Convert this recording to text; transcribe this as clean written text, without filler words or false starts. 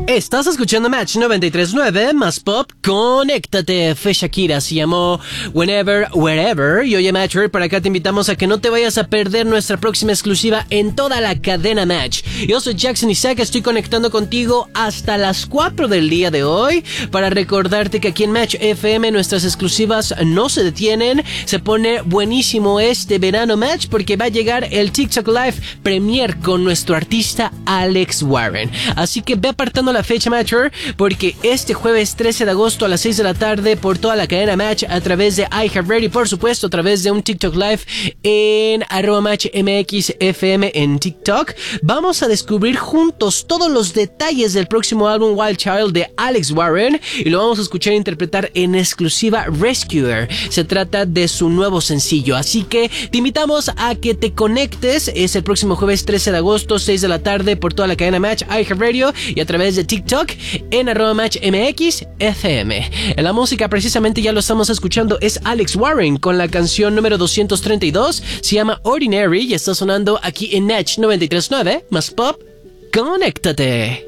Estás escuchando Match 93.9 más pop. Conéctate. Fue Shakira, se llamó Whenever, Wherever. Y oye, Matcher, para acá te invitamos a que no te vayas a perder nuestra próxima exclusiva en toda la cadena Match. Yo soy Jackson Isaac, estoy conectando contigo hasta las 4 del día de hoy para recordarte que aquí en Match FM nuestras exclusivas no se detienen. Se pone buenísimo este verano, Match, porque va a llegar el TikTok Live Premiere con nuestro artista Alex Warren. Así que ve apartando la fecha, Matcher, porque este jueves 13 de agosto a las 6 de la tarde por toda la cadena Match a través de iHeartRadio, por supuesto a través de un TikTok Live en @MatchMXFM en TikTok, vamos a descubrir juntos todos los detalles del próximo álbum Wild Child de Alex Warren y lo vamos a escuchar interpretar en exclusiva Rescuer. Se trata de su nuevo sencillo, así que te invitamos a que te conectes. Es el próximo jueves 13 de agosto 6 de la tarde por toda la cadena Match, iHeartRadio y a través de TikTok en @MatchMXFM. En la música precisamente ya lo estamos escuchando, es Alex Warren con la canción número 232, se llama Ordinary y está sonando aquí en Match 93.9 más pop. Conéctate.